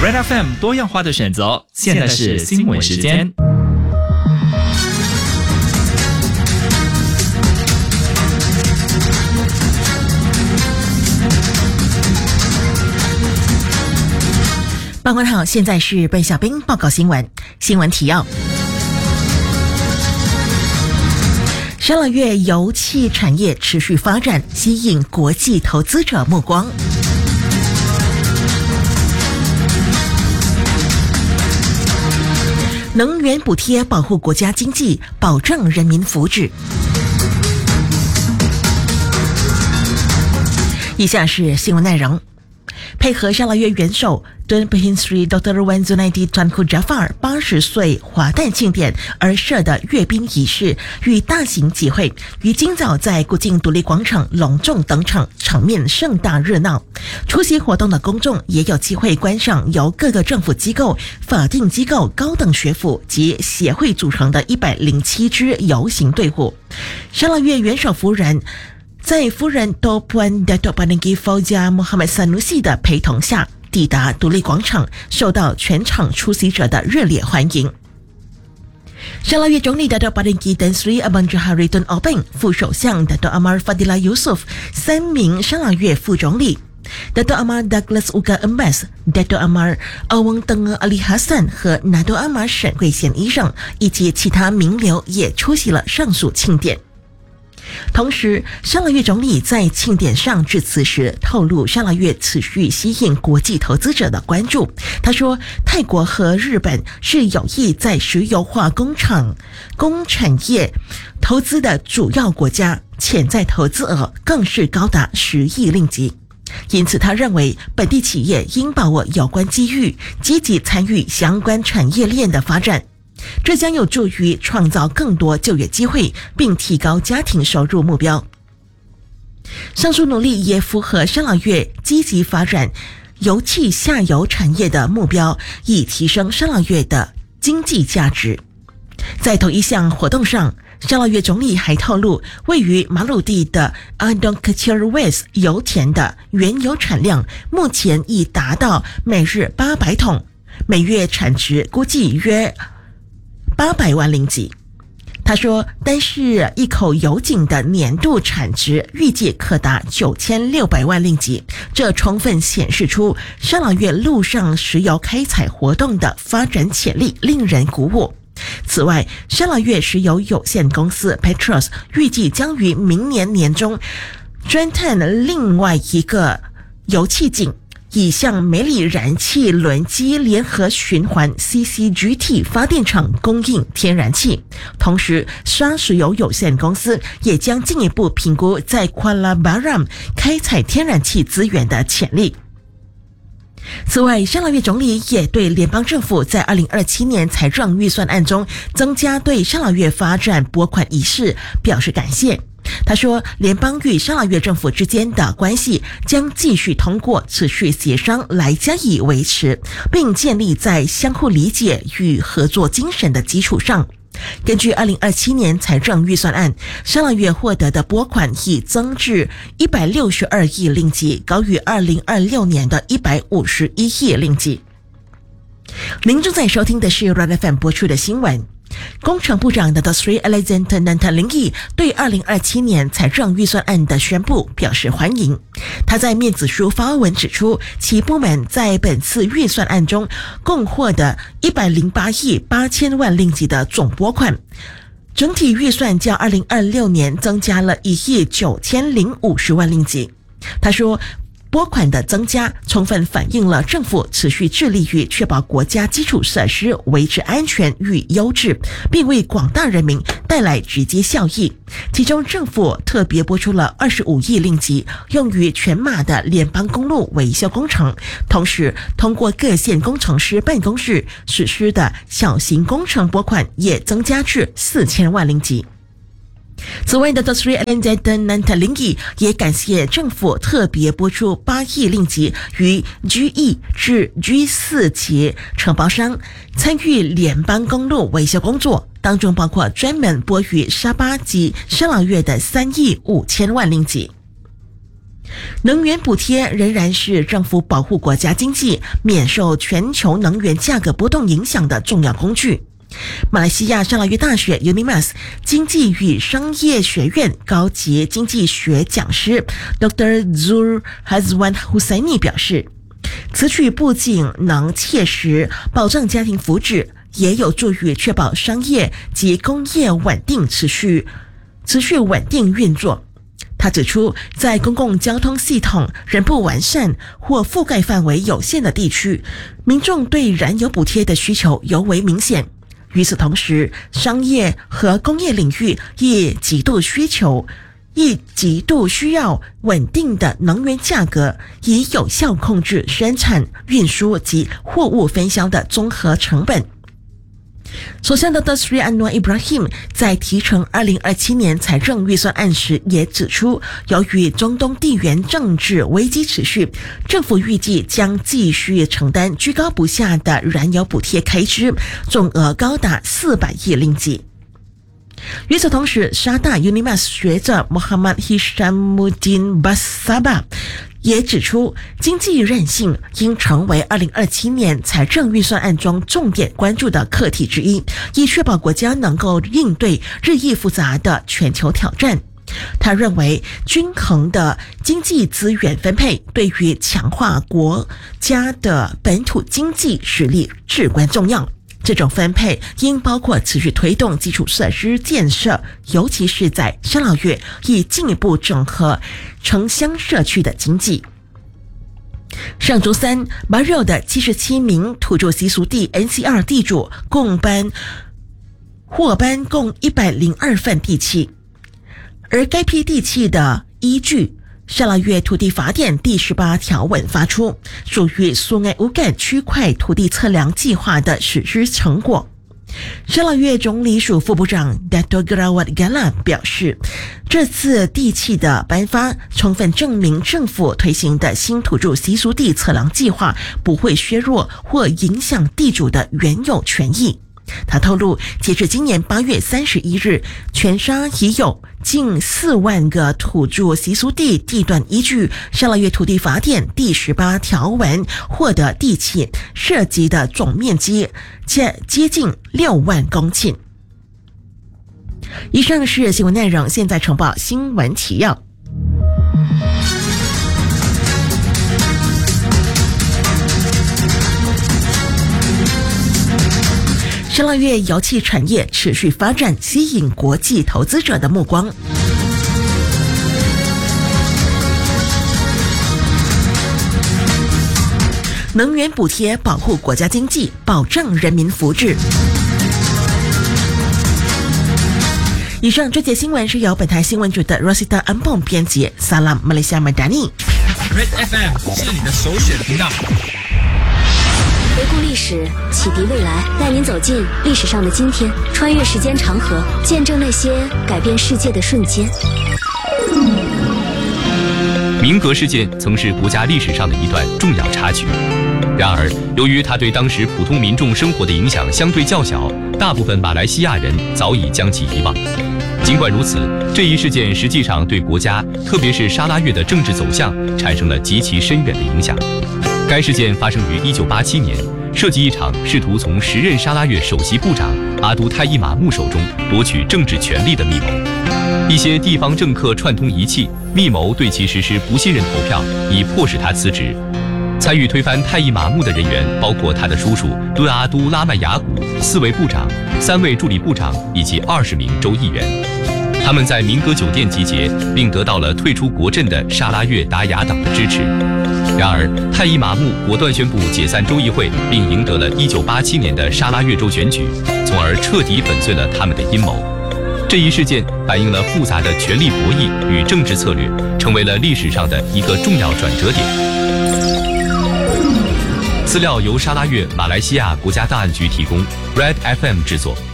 Red FM 多样化的选择，现在是新闻时间。 傍晚好，现在是贝小兵报告新闻。新闻提要：沙拉越油气产业持续发展，吸引国际投资者目光。能源补贴保护国家经济，保障人民福祉。以下是新闻内容。配合沙拉越元首敦布辛斯 Dr. Wan Zunaidi Tunku Jafar 80岁华诞庆典而设的阅兵仪式与大型集会，于今早在古晋独立广场隆重登场，场面盛大热闹。出席活动的公众也有机会观赏由各个政府机构、法定机构、高等学府及协会组成的107支游行队伍。沙拉越元首夫人在夫人 Tuan Datuk Paninggi Fauzia Muhammad Sanusi 的陪同下抵达独立广场，受到全场出席者的热烈欢迎。沙拉越总理 Datuk Paninggi Tan Sri Abang Johari Tun Openg、 副首相 Datuk Amar Fadilah Yusof、 3名沙拉越副总理 Datuk Amar Douglas Uga Embas、 Datuk Amar Awang Tengah Ali Hassan 和 Datuk Amar 沈桂贤医生以及其他名流也出席了上述庆典。同时，沙拉越总理在庆典上致辞时透露，沙拉越持续吸引国际投资者的关注。他说，泰国和日本是有意在石油化工产业投资的主要国家，潜在投资额更是高达10亿令吉。因此，他认为本地企业应把握有关机遇，积极参与相关产业链的发展。这将有助于创造更多就业机会，并提高家庭收入目标。上述努力也符合沙拉越积极发展油气下游产业的目标，以提升沙拉越的经济价值。在同一项活动上，沙拉越总理还透露，位于马鲁地的 Andong Kecil West 油田的原油产量目前已达到每日800桶，每月产值估计约800万令吉。他说，单是一口油井的年度产值预计可达9600万令吉，这充分显示出沙拉越陆上石油开采活动的发展潜力令人鼓舞。此外，沙拉越石油有限公司 Petros 预计将于明年年中钻探另外一个油气井，以向梅里燃气轮机联合循环 CCGT 发电厂供应天然气。同时，沙石油有限公司也将进一步评估在 Kuala Baram 开采天然气资源的潜力。此外，沙拉越总理也对联邦政府在2027年财政预算案中增加对沙拉越发展拨款一事表示感谢。他说，联邦与沙拉越政府之间的关系将继续通过持续协商来加以维持，并建立在相互理解与合作精神的基础上。根据2027年财政预算案，沙拉越获得的拨款已增至162亿令吉，高于2026年的151亿令吉。您正在收听的是 Red FM 播出的新闻。工程部长 Datuk Sri Alexander Nantalinggi 对2027年财政预算案的宣布表示欢迎。他在面子书发文指出，其部门在本次预算案中共获得108亿8千万令吉的总拨款，整体预算较2026年增加了1亿9千050万令吉。他说，拨款的增加充分反映了政府持续致力于确保国家基础设施维持安全与优质，并为广大人民带来直接效益。其中，政府特别拨出了25亿令吉，用于全马的联邦公路维修工程，同时通过各县工程师办公室实施的小型工程拨款也增加至4000万令吉。此外，Datuk Sri Alexander Nantalinggi 也感谢政府特别拨出8亿令吉于 G1 至 G4 级承包商参与联邦公路维修工作，当中包括专门拨予沙巴及沙拉越的3亿5千万令吉。 能源补贴仍然是政府保护国家经济免受全球能源价格波动影响的重要工具。马来西亚沙拉越大学 UNIMAS 经济与商业学院高级经济学讲师 Dr. Zul Hazwan Hussaini 表示，此举不仅能切实保障家庭福祉，也有助于确保商业及工业持续稳定运作。他指出，在公共交通系统仍不完善或覆盖范围有限的地区，民众对燃油补贴的需求尤为明显。与此同时，商业和工业领域亦极度需要稳定的能源价格，以有效控制生产、运输及货物分销的综合成本。首相 Dr. Sri Anwar Ibrahim 在提呈2027年财政预算案时也指出，由于中东地缘政治危机持续，政府预计将继续承担居高不下的燃油补贴开支，总额高达400亿令吉。与此同时，沙大 UNIMAS 学者 Muhammad Hishamuddin Basaba 也指出，经济韧性应成为2027年财政预算案中重点关注的课题之一，以确保国家能够应对日益复杂的全球挑战。他认为，均衡的经济资源分配对于强化国家的本土经济实力至关重要。这种分配应包括持续推动基础设施建设，尤其是在沙劳越，以进一步整合城乡社区的经济。上周三，巴肉的77名土著习俗地 NCR 地主获颁共102份地契，而该批地契的依据沙劳越土地法典第18条文发出，属于苏埃乌干区块土地测量计划的实施成果。沙劳越总理署副部长 Dato' Gerawat Gala 表示，这次地契的颁发充分证明政府推行的新土著习俗地测量计划不会削弱或影响地主的原有权益。他透露，截至今年8月31日，全沙已有近4万个土著习俗地地段依据沙劳越土地法典第18条文获得地契，涉及的总面积接近6万公顷。以上是新闻内容，现在呈报新闻提要。沙劳越油气产业持续发展，吸引国际投资者的目光。能源补贴保护国家经济，保障人民福祉。以上这节新闻是由本台新闻组的 Rosita Ampong 编辑。Salam Malaysia Madani。 Red FM 是你的首选频道。 回顾历史，启迪未来，带您走进历史上的今天，穿越时间长河，见证那些改变世界的瞬间。 民革事件曾是国家历史上的一段重要插曲，然而由于它对当时普通民众生活的影响相对较小，大部分马来西亚人早已将其遗忘。尽管如此，这一事件实际上对国家，特别是沙拉越的政治走向产生了极其深远的影响。该事件发生于1987年，涉及一场试图从时任沙拉越首席部长阿都泰伊马木手中夺取政治权力的密谋。一些地方政客串通一气，密谋对其实施不信任投票，以迫使他辞职。参与推翻泰伊马木的人员包括他的叔叔敦阿都拉曼雅古、4位部长、3位助理部长以及20名州议员。他们在民革酒店集结，并得到了退出国阵的沙拉越达雅党的支持。然而，泰伊马木果断宣布解散州议会，并赢得了1987年的沙拉越州选举，从而彻底粉碎了他们的阴谋。这一事件反映了复杂的权力博弈与政治策略，成为了历史上的一个重要转折点。资料由沙拉越马来西亚国家档案局提供 ，Red FM 制作。